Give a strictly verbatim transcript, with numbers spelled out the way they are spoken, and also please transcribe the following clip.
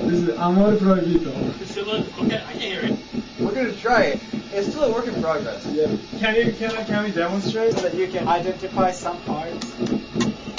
This is amor proibito. Okay, I can hear it. We're gonna try it. It's still a work in progress. Yeah. Can you can I can we demonstrate so that you can identify some parts.